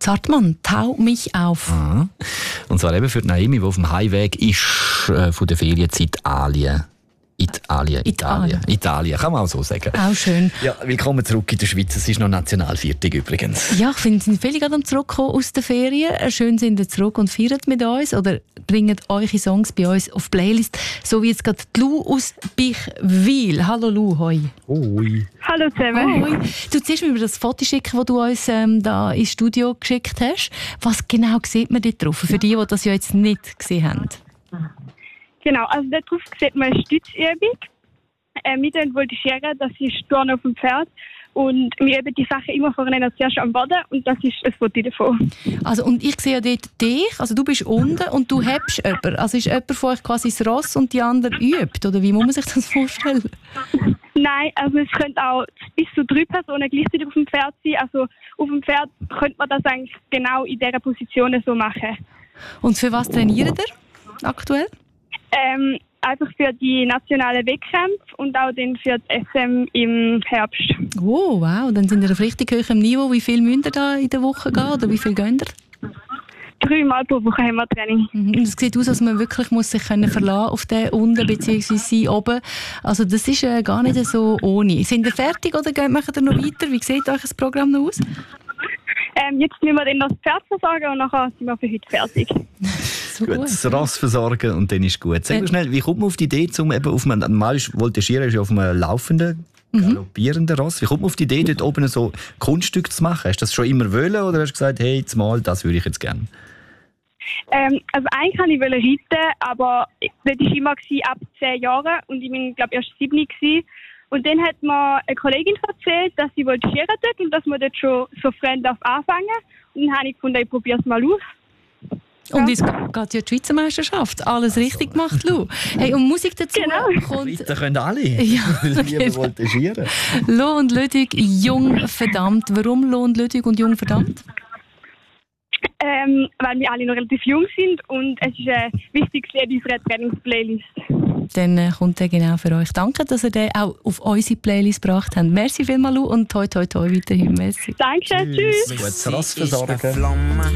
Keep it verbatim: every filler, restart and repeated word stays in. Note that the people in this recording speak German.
Zartmann, «Tau mich auf». Aha. Und zwar eben für die Naomi, die auf dem Heimweg ist äh, von der Ferienzeit Italien. Italien, Italien, Italien, kann man auch so sagen. Auch schön. Ja, willkommen zurück in der Schweiz. Es ist noch Nationalviertag übrigens. Ja, ich finde, es sind viele gerade am Zurückkommen aus den Ferien. Schön sind ihr zurück und feiern mit uns oder bringen eure Songs bei uns auf Playlist. So wie jetzt gerade Lu aus Bichwil. Hallo Lu, hoi. Hoi. Hallo zusammen. Hoi. Du ziehst mir das Foto schicken, das du uns ähm, da ins Studio geschickt hast. Was genau sieht man dort drauf? Für die, die das ja jetzt nicht gesehen haben. Genau, also dort drauf sieht man eine Stützübung. Äh, wir tun voltigieren, das ist Turnen auf dem Pferd. Und wir üben die Sachen immer voneinander zuerst am Boden und das ist ein Foto davon. Also, und ich sehe ja dort dich, also du bist unten und du hebst jemanden. Also ist jemand von euch quasi das Ross und die andere übt? Oder wie muss man sich das vorstellen? Nein, also es können auch bis zu drei Personen gleichzeitig auf dem Pferd sein. Also auf dem Pferd könnte man das eigentlich genau in dieser Position so machen. Und für was trainiert ihr aktuell? Ähm, einfach für die nationalen Wettkämpfe und auch dann für das S M im Herbst. Oh, wow, dann sind ihr auf richtig hohem Niveau. Wie viel müsst ihr da in der Woche gehen oder wie viel gehen ihr? Dreimal pro Woche haben wir Training. Mhm. Und es sieht aus, als man wirklich muss sich können verlassen auf den unten bzw. sie oben. Also das ist äh, gar nicht so ohne. Sind ihr fertig oder geht, macht ihr noch weiter? Wie sieht euch das Programm noch aus? Ähm, jetzt müssen wir dann noch das Pferd versorgen und nachher sind wir für heute fertig. So gut, das Ross versorgen und dann ist gut. Sag mir schnell, wie kommt man auf die Idee, um eben auf einem, mal ist Voltigieren ist ja auf einem laufenden, galoppierenden Ross. Wie kommt man auf die Idee, dort oben so Kunststücke zu machen? Hast du das schon immer wollen oder hast du gesagt, hey, jetzt mal, das würde ich jetzt gerne? Ähm, also eigentlich wollte ich reiten, aber das war immer ab zehn Jahren und ich war, glaube ich, erst sieben gewesen. Und dann hat mir eine Kollegin erzählt, dass sie voltigieren dort und dass man dort schon so früh anfangen darf. Und dann habe ich gefunden, ich probiere es mal aus. Und jetzt geht ja die Schweizer Meisterschaft. Alles richtig gemacht, Lu. Hey, und Musik dazu Genau. kommt... Reiten können alle, Ja, weil niemand genau. voltigieren. Lo und Ludwig, Jung verdammt. Warum Lo und Ludwig und Jung verdammt? Ähm, weil wir alle noch relativ jung sind und es ist ein wichtiges Lied in unserer Trainingsplaylist. Dann äh, kommt er genau für euch. Danke, dass ihr den auch auf unsere Playlist gebracht habt. Merci vielmals, Lu, und toi toi toi weiterhin. Merci. Danke, tschüss. Gutes Ross versorgen.